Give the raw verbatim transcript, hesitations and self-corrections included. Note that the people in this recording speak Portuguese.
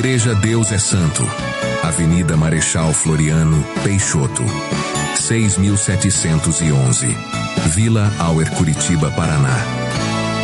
Igreja Deus é Santo, Avenida Marechal Floriano, Peixoto, seis mil setecentos e onze, Vila Auer, Curitiba, Paraná.